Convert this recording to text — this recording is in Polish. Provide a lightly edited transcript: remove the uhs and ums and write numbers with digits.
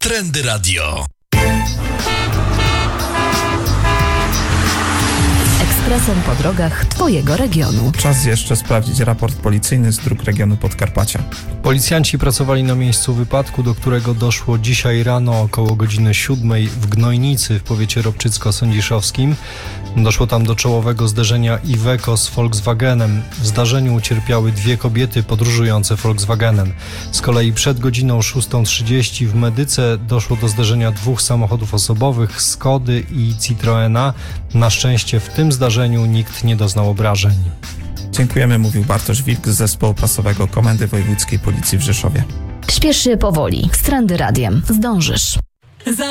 Trendy Radio. Ekspresem po drogach Twojego regionu. Czas jeszcze sprawdzić raport policyjny z dróg regionu Podkarpacia. Policjanci pracowali na miejscu wypadku, do którego doszło dzisiaj rano około godziny 7 w Gnojnicy w powiecie ropczycko-sędziszowskim. Doszło tam do czołowego zderzenia Iveco z Volkswagenem. W zdarzeniu ucierpiały 2 kobiety podróżujące Volkswagenem. Z kolei przed godziną 6:30 w Medyce doszło do zderzenia 2 samochodów osobowych, Skody i Citroena. Na szczęście w tym zdarzeniu nikt nie doznał obrażeń. Dziękujemy, mówił Bartosz Wilk z Zespołu Prasowego Komendy Wojewódzkiej Policji w Rzeszowie. Śpiesz się powoli. Z Trendy Radiem zdążysz.